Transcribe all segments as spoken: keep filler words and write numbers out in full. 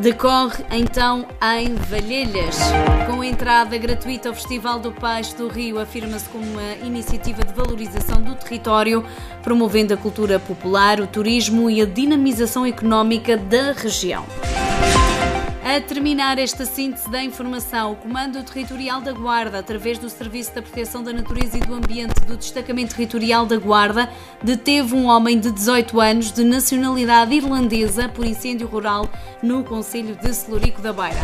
Decorre então em Valhelhas. Com entrada gratuita ao Festival do Peixe do Rio, afirma-se como uma iniciativa de valorização do território, promovendo a cultura popular, o turismo e a dinamização económica da região. A terminar esta síntese da informação, o Comando Territorial da Guarda, através do Serviço da Proteção da Natureza e do Ambiente do Destacamento Territorial da Guarda, deteve um homem de dezoito anos de nacionalidade irlandesa por incêndio rural no concelho de Celurico da Beira.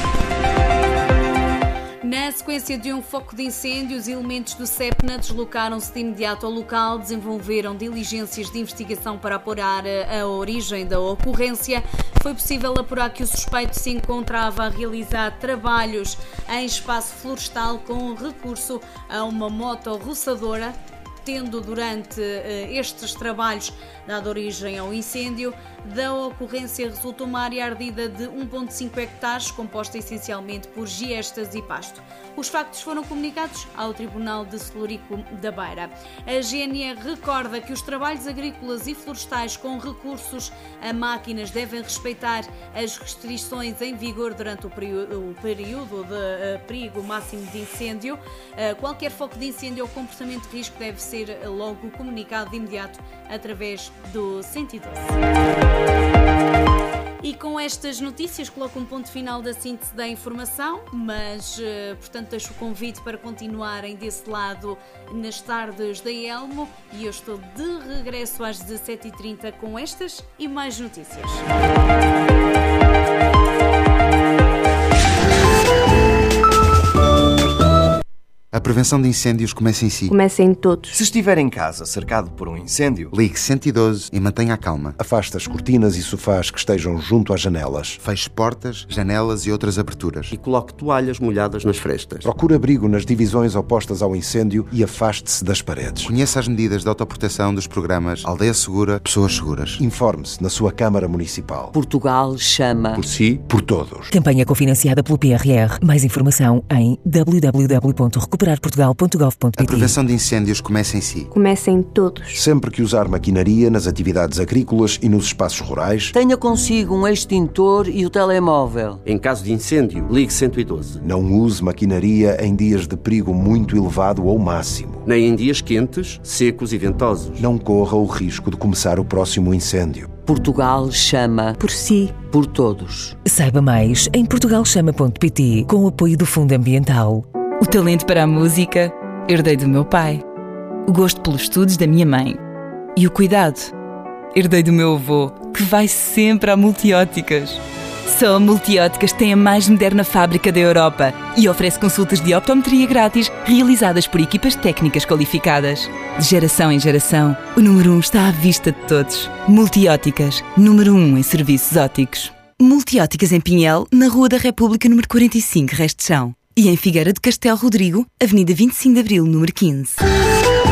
Na sequência de um foco de incêndio, os elementos do SEPNA deslocaram-se de imediato ao local, desenvolveram diligências de investigação para apurar a origem da ocorrência. Foi possível apurar que o suspeito se encontrava a realizar trabalhos em espaço florestal com recurso a uma motorroçadora, tendo durante uh, estes trabalhos dado origem ao incêndio. Da ocorrência resultou uma área ardida de um vírgula cinco hectares, composta essencialmente por giestas e pasto. Os factos foram comunicados ao Tribunal de Celurico da Beira. A G N R recorda que os trabalhos agrícolas e florestais com recursos a máquinas devem respeitar as restrições em vigor durante o período, o período de uh, perigo máximo de incêndio. Uh, qualquer foco de incêndio ou comportamento de risco deve ser logo comunicado de imediato através do cento e doze. E com estas notícias coloco um ponto final da síntese da informação, mas, portanto, deixo o convite para continuarem desse lado nas tardes da Elmo e eu estou de regresso às dezassete e trinta com estas e mais notícias. A prevenção de incêndios começa em si. Começa em todos. Se estiver em casa cercado por um incêndio, ligue cento e doze e mantenha a calma. Afaste as cortinas e sofás que estejam junto às janelas. Feche portas, janelas e outras aberturas. E coloque toalhas molhadas nas frestas. Procure abrigo nas divisões opostas ao incêndio e afaste-se das paredes. Conheça as medidas de autoproteção dos programas Aldeia Segura, Pessoas Seguras. Informe-se na sua Câmara Municipal. Portugal chama. Por si, por todos. Campanha cofinanciada pelo P R R. Mais informação em w w w ponto recuperar portugal ponto gov ponto p t. A prevenção de incêndios começa em si. Começa em todos. Sempre que usar maquinaria nas atividades agrícolas e nos espaços rurais, tenha consigo um extintor e o telemóvel. Em caso de incêndio, ligue cento e doze. Não use maquinaria em dias de perigo muito elevado ou máximo. Nem em dias quentes, secos e ventosos. Não corra o risco de começar o próximo incêndio. Portugal chama. Por si. Por todos. Saiba mais em portugal chama ponto p t com o apoio do Fundo Ambiental. O talento para a música herdei do meu pai, o gosto pelos estudos da minha mãe e o cuidado herdei do meu avô, que vai sempre a Multióticas. Só a Multióticas tem a mais moderna fábrica da Europa e oferece consultas de optometria grátis realizadas por equipas técnicas qualificadas. De geração em geração, o número um está à vista de todos. Multióticas, número um em serviços ópticos. Multióticas em Pinhel, na Rua da República, número quarenta e cinco, Resto de Chão. E em Figueira de Castelo Rodrigo, Avenida vinte e cinco de Abril, número quinze.